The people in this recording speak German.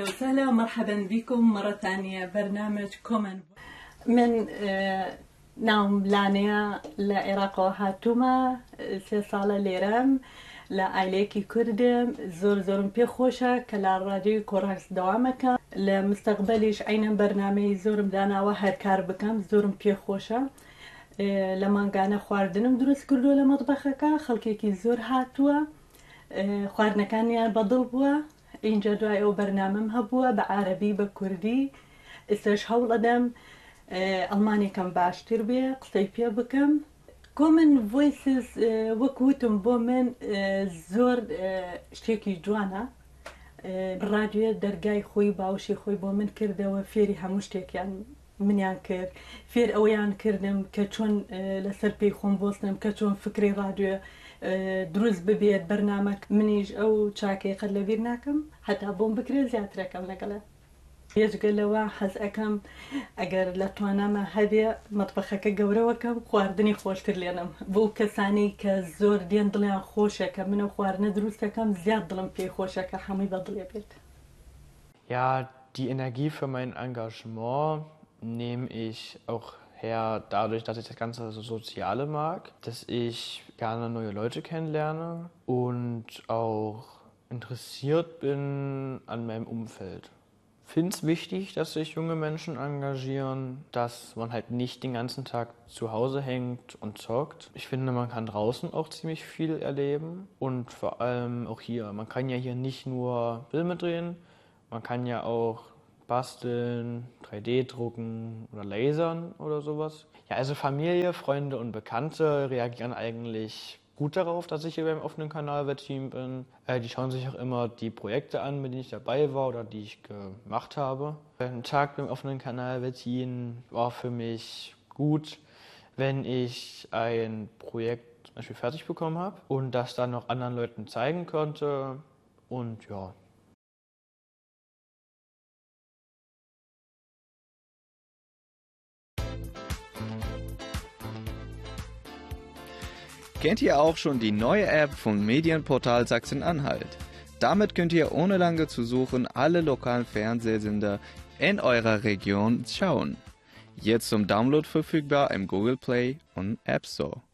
أهلا وسهلا ومرحبا بكم مرة ثانية برنامج كومن من نام لانيا لعراق هاتوما سالة ليرام لعائليكي كردم زورم بيخوشة كلا راديو كوراكس دوامك لمستقبليش عينا برنامج زورم دانا وهر كار بكم زورم بيخوشة لما كان خواردنم دروس كردو لمطبخك خلقيكي زور هاتوا خواردنەکانیان بەدڵ بووە اینجا دوای ئەو بەرنامەم هەبووە بە عەرەبی بە کوردی ئێستاش هەوڵ ئەدەم ئەڵمانیەکەم باشتر بێ قسەی پێ بکەم کۆمن ڤۆیسز وەک وتم بۆ من زۆر شتێکی جوانە ڕادیۆ دەرگای خۆی باوشی خۆی بۆ من کردەوە فێری هەموو شتێکیان منیان کرد فێر ئەوەیان کردم کە چۆن لەسەر پێی خۆم بۆستم کە چۆن فکری ڕادیۆ دروست ببێت بەرنامە منیش ئەو چاکەی قەت لەبیر ناکەم هەتا بۆم بکرێت زیاترەکەم لەگەڵە پێشگەلەوە حەز ئەەکەم ئەگەر لە توانامە هەبێ مەطبەخەکە گەورەوەکەم خواردنی خۆشتر لێنم بۆ کەسانی کە زۆر دێن دڵیان خۆشەکە منە خواردنە دروستەکەم زیاد دڵم پێی خۆشەکە هەمووی بەدڵێ بێت. Ja, die Energie für mein Engagement nehme ich auch her dadurch, dass ich das ganze Soziale mag, dass ich gerne neue Leute kennenlerne und auch interessiert bin an meinem Umfeld. Ich finde es wichtig, dass sich junge Menschen engagieren, dass man halt nicht den ganzen Tag zu Hause hängt und zockt. Ich finde, man kann draußen auch ziemlich viel erleben und vor allem auch hier. Man kann ja hier nicht nur Filme drehen, man kann ja auch basteln, 3D drucken oder lasern oder sowas. Ja, also Familie, Freunde und Bekannte reagieren eigentlich gut darauf, dass ich hier beim offenen Kanalwehr-Team bin. Die schauen sich auch immer die Projekte an, mit denen ich dabei war oder die ich gemacht habe. Ein Tag beim offenen Kanalwehr-Team war für mich gut, wenn ich ein Projekt zum Beispiel fertig bekommen habe und das dann noch anderen Leuten zeigen konnte und ja. Kennt ihr auch schon die neue App von Medienportal Sachsen-Anhalt? Damit könnt ihr ohne lange zu suchen alle lokalen Fernsehsender in eurer Region schauen. Jetzt zum Download verfügbar im Google Play und App Store.